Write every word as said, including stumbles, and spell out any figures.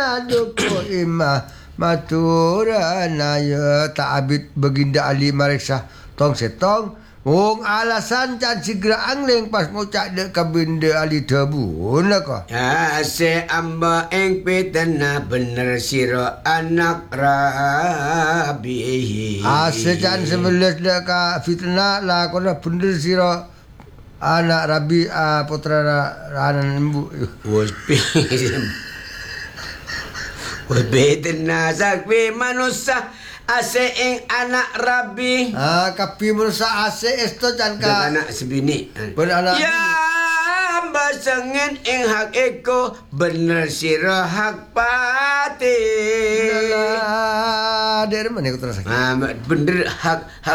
duku imah maturana ya ta'abid baginda Ali Marisa tong setong wong alasan can segera angling pas ngucak dek kabinda Ali Debun lah ko. Ya se amba eng pitana bener siro anak Rabi. Ase can sebelas dek ka fitnah lah kona bener siro anak Rabi uh, putra anan embu. Wos pin. Wos pitana sakwi manusia ase ing anak Rabi. Ah, kapi manusia ase esto can ka anak sebini. Beranak ya hamba sengin ing hak eko bener sira hak pati. Lala, dari mana kau terasa? Ah, bener hak hak